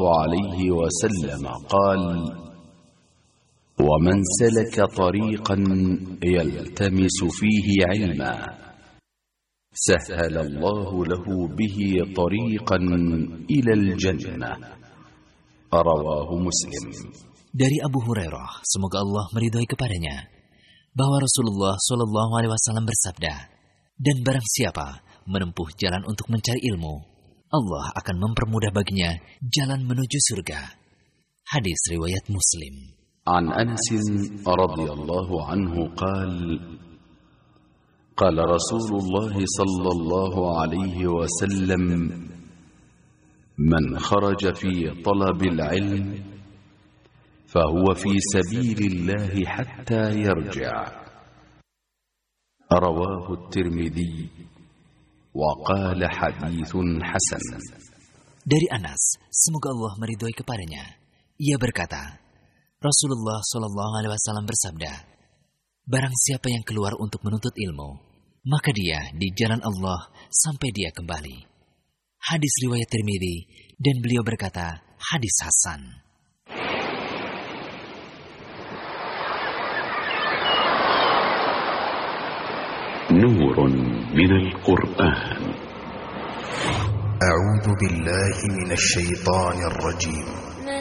عليه وسلم قال: ومن سلك طريقا يلتمس فيه علما سهل الله له به طريقا إلى الجنة. رواه مسلم. Dari Abu Hurairah, semoga Allah meridhai kepadanya, bahwa Rasulullah Shallallahu Alaihi Wasallam bersabda, dan barang siapa menempuh jalan untuk mencari ilmu, Allah akan mempermudah baginya jalan menuju surga. Hadis riwayat Muslim. An Anas radhiyallahu anhu qala Rasulullah sallallahu alaihi wasallam man kharaja fi talabil ilm فهو في سبيل الله حتى يرجع. رواه الترمذي وقال حديث حسن. Dari Anas, semoga Allah meridhai kepadanya, ia berkata, Rasulullah Shallallahu Alaihi Wasallam bersabda, barang siapa yang keluar untuk menuntut ilmu, maka dia di jalan Allah sampai dia kembali. Hadis riwayat Tirmidzi, dan beliau berkata, hadis hasan. نور من القرآن. أعوذ بالله من الشيطان الرجيم.